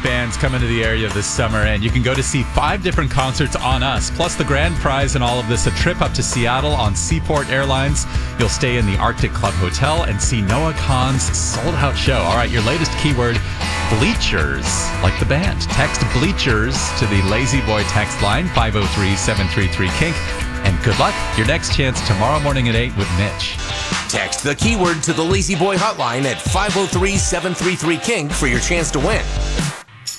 bands coming to the area this summer, and you can go to see 5 different concerts on us. Plus the grand prize and all of this, a trip up to Seattle on Seaport Airlines. You'll stay in the Arctic Club Hotel and see Noah Kahan's sold-out show. All right, your latest keyword, bleachers, like the band. Text bleachers to the Lazy Boy text line, 503-733-KINK. And good luck. Your next chance tomorrow morning at 8 with Mitch. Text the keyword to the Lazy Boy hotline at 503-733-KINK for your chance to win.